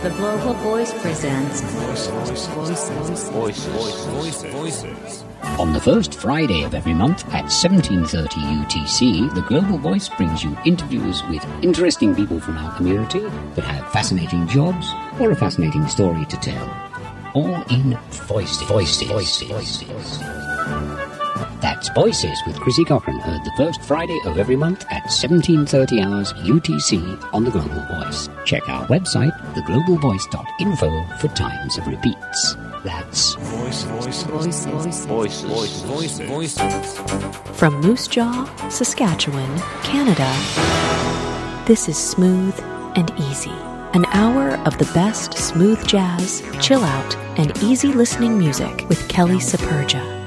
The Global Voice presents Voices. On the first Friday of every month at 17:30 UTC, The Global Voice brings you interviews with interesting people from our community that have fascinating jobs or a fascinating story to tell. All in Voices. That's Voices with Chrissy Cochran, heard the first Friday of every month at 17:30 hours UTC on The Global Voice. Check our website, theglobalvoice.info, for times of repeats. That's Voices. From Moose Jaw, Saskatchewan, Canada, this is Smooth and Easy. An hour of the best smooth jazz, chill out, and easy listening music with Kelly Saperja.